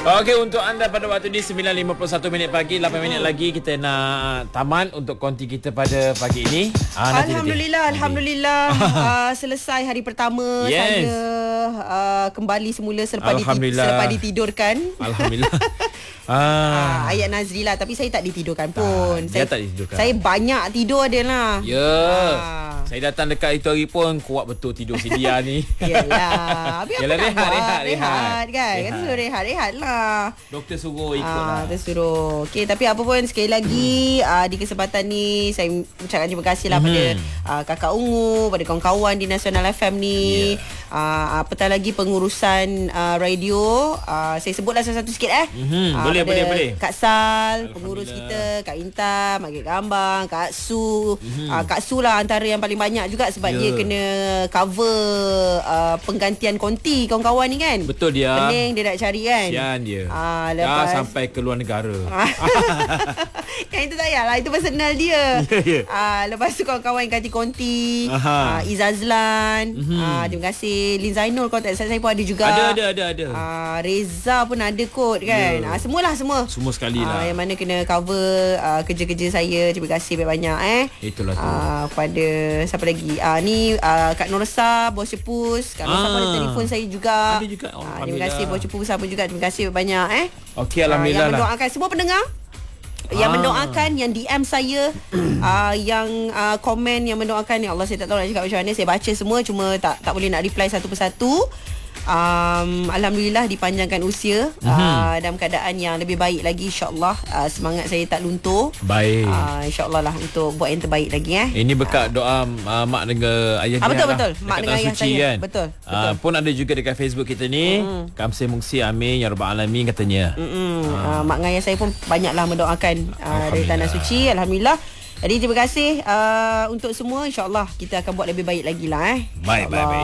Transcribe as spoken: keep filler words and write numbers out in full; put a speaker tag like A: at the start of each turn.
A: Okey, untuk anda pada waktu ni sembilan lima puluh satu minit pagi, lapan minit lagi kita nak taman untuk konti kita pada pagi ini.
B: Ha, Alhamdulillah, nanti. Alhamdulillah uh, selesai hari pertama. Yes. Saya uh, kembali semula selepas, diti- selepas ditidurkan.
A: Alhamdulillah.
B: Ah. Ah, ayat Nazri lah. Tapi saya tak ditidurkan pun.
A: Ah, saya,
B: tak
A: ditidurkan.
B: Saya banyak tidur dia lah.
A: Ya yeah. ah. Saya datang dekat itu hari pun kuat betul tidur si dia ni.
B: Yalah. Habis apa
A: Yalah,
B: nak
A: rehat,
B: buat?
A: rehat,
B: rehat, rehat kan.
A: Rehat.
B: Kan suruh rehat-rehat lah.
A: Doktor suruh ikut
B: ah,
A: lah.
B: Doktor suruh. Okey, tapi apa pun sekali lagi ah, di kesempatan ni saya ucapkan terima kasih lah mm-hmm. pada ah, Kakak Ungu, pada kawan-kawan di Nasional F M ni. Yeah. Ah, apatah lagi pengurusan ah, radio. Ah, saya sebutlah satu-satu sikit eh.
A: Mm-hmm. Ah, boleh, boleh, boleh.
B: Kak Sal, pengurus kita, Kak Intan, Mak Gek Gambang, Kak Su. Mm-hmm. Uh, Kak Su lah antara yang paling banyak juga sebab yeah. dia kena cover uh, penggantian konti kawan-kawan ni kan.
A: Betul dia.
B: Pening dia nak cari kan.
A: Sian dia.
B: Uh, lepas...
A: Dah sampai ke luar negara.
B: Yang itu tak payahlah, itu personal dia.
A: Yeah, yeah.
B: Uh, lepas tu kawan-kawan yang ganti konti, uh, Izazlan, mm-hmm. uh, terima kasih. Lin Zainul kontak saya, saya pun ada juga.
A: Ada, ada, ada. ada.
B: Uh, Reza pun ada kot kan. Yeah. Uh, semualah semua.
A: Semua sekali lah.
B: Uh, yang mana kena cover uh, kerja-kerja saya. Terima kasih banyak-banyak eh.
A: Itulah tu.
B: Uh, pada siapa lagi? Uh, ni uh, Kak Norsa, Bos Cepus. Kak Norsa ah. pun ada telefon saya juga.
A: Ada juga. Oh,
B: uh, terima kasih Bos Cepus apa juga. Terima kasih banyak eh.
A: Okey, alhamdulillah.
B: Uh, yang mendoakan semua pendengar. Yang ah. mendoakan, yang D M saya, uh, yang uh, komen, yang mendoakan, ya Allah saya tak tahu nak cakap macam mana. Saya baca semua, cuma tak tak boleh nak reply satu persatu. Um, Alhamdulillah dipanjangkan usia mm-hmm. uh, dalam keadaan yang lebih baik lagi, insyaAllah. uh, Semangat saya tak luntur.
A: Baik,
B: uh, InsyaAllah lah untuk buat yang terbaik lagi eh.
A: Ini berkat doa uh, mak dengan ayah
B: ah,
A: dia
B: betul,
A: lah.
B: betul. Mak dengan ayah saya kan? Betul, betul.
A: Uh, Pun ada juga dekat Facebook kita ni mm. Kamsi Mungsi Amin Ya Rabbal Alamin katanya.
B: uh. uh, Mak dengan ayah saya pun banyaklah mendoakan uh, dari Tanah Suci. Alhamdulillah. Jadi terima kasih uh, untuk semua. InsyaAllah kita akan buat lebih baik lagi lah eh.
A: Baik, baik, baik.